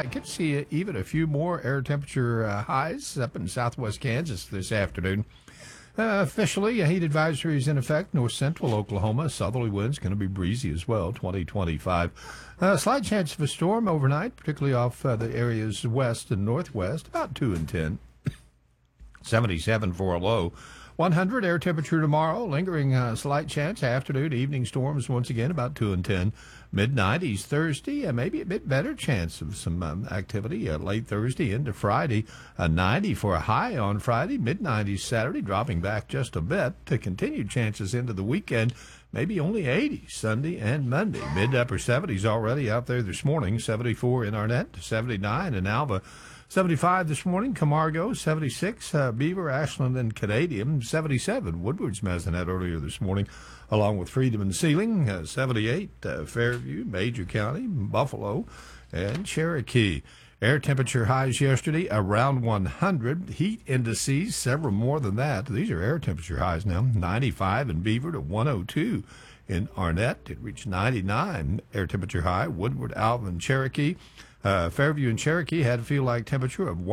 tonight. Could see even a few more air temperature highs up in southwest Kansas this afternoon. Officially, a heat advisory is in effect. North central Oklahoma, southerly winds going to be breezy as well, 20-25. Slight chance of a storm overnight, particularly off the areas west and northwest, about 2 and 10. 77 for a low. 100 air temperature tomorrow, lingering slight chance afternoon, evening storms once again about 2 and 10. Mid-90s Thursday, maybe a bit better chance of some activity late Thursday into Friday. 90 for a high on Friday, mid-90s Saturday, dropping back just a bit to continued chances into the weekend. Maybe only 80 Sunday and Monday. Mid-upper 70s already out there this morning. 74 in Arnett, 79 in Alva. 75 this morning, Camargo, 76, Beaver, Ashland, and Canadian, 77, Woodward's Mazinet earlier this morning, along with Freedom and Sealing, 78, Fairview, Major County, Buffalo, and Cherokee. Air temperature highs yesterday around 100. Heat indices, several more than that. These are air temperature highs now, 95 in Beaver to 102 in Arnett. It reached 99 air temperature high, Woodward, Alva, and Cherokee. Fairview and Cherokee had a feel-like temperature of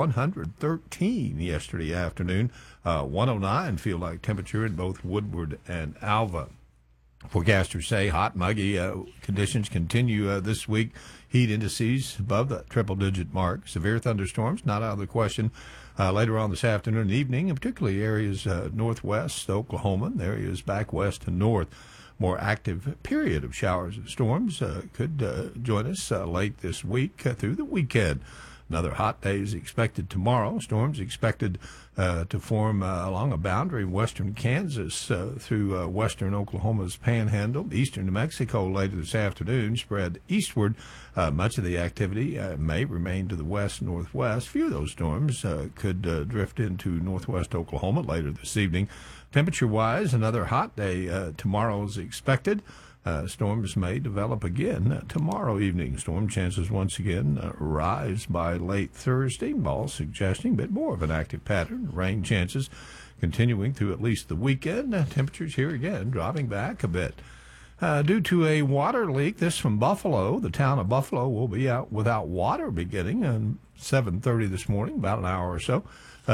113 yesterday afternoon. 109 feel-like temperature in both Woodward and Alva. Forecasters say hot, muggy conditions continue this week. Heat indices above the triple-digit mark. Severe thunderstorms not out of the question later on this afternoon and evening, and particularly areas northwest Oklahoma and areas back west and north. More active period of showers and storms could join us late this week through the weekend. Another hot day is expected tomorrow. Storms expected to form along a boundary of western Kansas through western Oklahoma's panhandle. Eastern New Mexico later this afternoon, spread eastward. Much of the activity may remain to the west-northwest. Few of those storms could drift into northwest Oklahoma later this evening. Temperature-wise, another hot day tomorrow is expected. Storms may develop again tomorrow evening. Storm chances once again rise by late Thursday, all suggesting a bit more of an active pattern. Rain chances continuing through at least the weekend. Temperatures here again dropping back a bit. Due to a water leak, this from Buffalo. The town of Buffalo will be out without water beginning at 7:30 this morning, about an hour or so,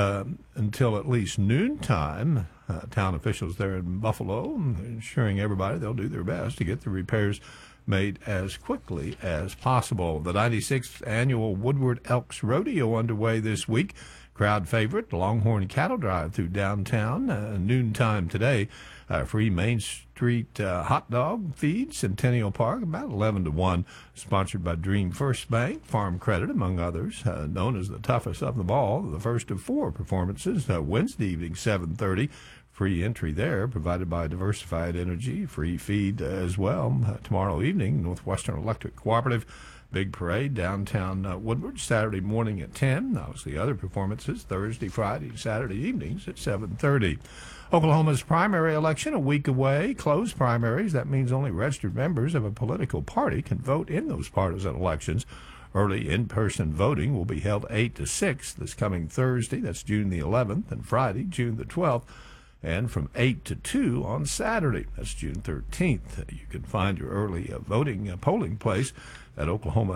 until at least noontime. Town officials there in Buffalo ensuring everybody they'll do their best to get the repairs made as quickly as possible. The 96th annual Woodward Elks Rodeo underway this week. Crowd favorite, Longhorn Cattle Drive through downtown, noontime today. Free Main Street hot dog feed, Centennial Park, about 11 to 1. Sponsored by Dream First Bank, Farm Credit, among others. Known as the toughest of them all, the first of 4 performances, Wednesday evening, 7:30. Free entry there, provided by Diversified Energy. Free feed as well. Tomorrow evening, Northwestern Electric Cooperative. Big parade downtown Woodward, Saturday morning at 10. Obviously, other performances Thursday, Friday, Saturday evenings at 7:30. Oklahoma's primary election a week away. Closed primaries. That means only registered members of a political party can vote in those partisan elections. Early in-person voting will be held 8 to 6 this coming Thursday. That's June the 11th, and Friday, June the 12th. And from 8 to 2 on Saturday. That's June 13th. You can find your early voting polling place at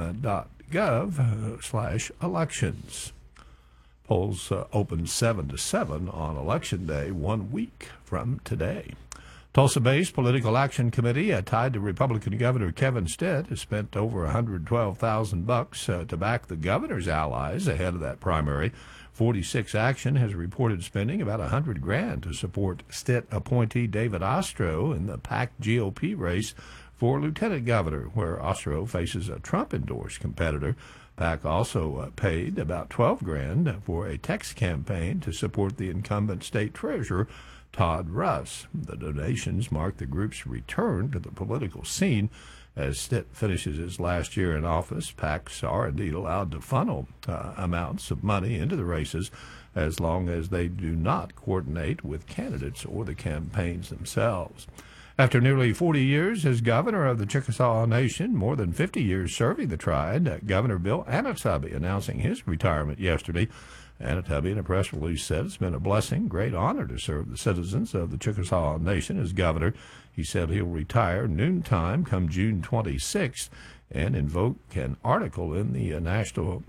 oklahoma.gov/elections. Polls open 7 to 7 on Election Day, 1 week from today. Tulsa-based Political Action Committee, tied to Republican Governor Kevin Stitt, has spent over $112,000 to back the governor's allies ahead of that primary. 46 Action has reported spending about $100,000 to support Stitt appointee David Ostro in the packed GOP race for lieutenant governor, where Ostro faces a Trump-endorsed competitor. PAC also paid about $12,000 for a text campaign to support the incumbent state treasurer, Todd Russ. The donations mark the group's return to the political scene. As Stitt finishes his last year in office, PACs are indeed allowed to funnel amounts of money into the races as long as they do not coordinate with candidates or the campaigns themselves. After nearly 40 years as governor of the Chickasaw Nation, more than 50 years serving the tribe, Governor Bill Anatubby announcing his retirement yesterday. Anatubby, in a press release, said it's been a blessing, great honor to serve the citizens of the Chickasaw Nation as governor. He said he'll retire noontime come June 26th and invoke an article in the National